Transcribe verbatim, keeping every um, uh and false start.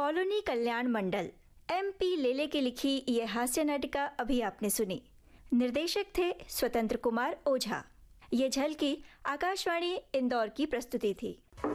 Colony कल्याण मंडल M P लेले की लिखी ये हास्य नाटिका अभी आपने सुनी। निर्देशक थे स्वतंत्र कुमार ओझा। ये झलकी आकाशवाणी इंदौर की प्रस्तुति थी।